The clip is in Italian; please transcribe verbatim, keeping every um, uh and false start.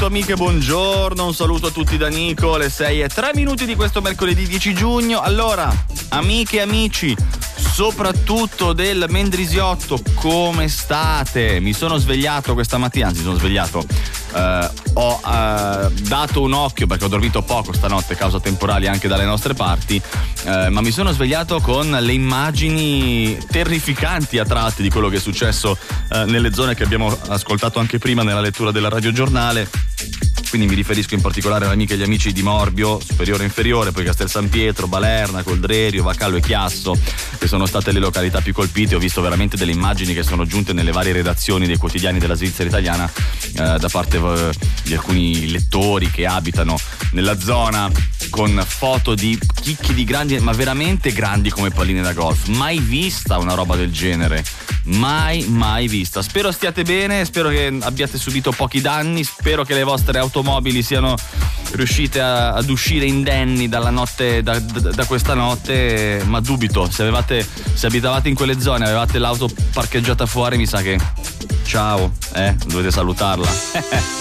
Perfetto, amiche, buongiorno, un saluto a tutti da Nico, le sei e tre minuti di questo mercoledì dieci giugno. Allora, amiche e amici, soprattutto del Mendrisiotto, come state? Mi sono svegliato questa mattina, anzi sono svegliato, eh, ho eh, dato un occhio perché ho dormito poco stanotte, causa temporali anche dalle nostre parti, eh, ma mi sono svegliato con le immagini terrificanti a tratti di quello che è successo eh, nelle zone che abbiamo ascoltato anche prima nella lettura della radiogiornale. Quindi mi riferisco in particolare alle amiche e agli amici di Morbio, superiore e inferiore, poi Castel San Pietro, Balerna, Coldrerio, Vacallo e Chiasso, che sono state le località più colpite. Ho visto veramente delle immagini che sono giunte nelle varie redazioni dei quotidiani della Svizzera italiana eh, da parte eh, di alcuni lettori che abitano nella zona, con foto di chicchi di grandi, ma veramente grandi come palline da golf. Mai vista una roba del genere, mai mai vista. Spero stiate bene, spero che abbiate subito pochi danni, spero che le vostre automobili siano riuscite a, ad uscire indenni dalla notte, da, da, da questa notte, ma dubito. Se avevate, se abitavate in quelle zone, avevate l'auto parcheggiata fuori, mi sa che ciao, eh, dovete salutarla.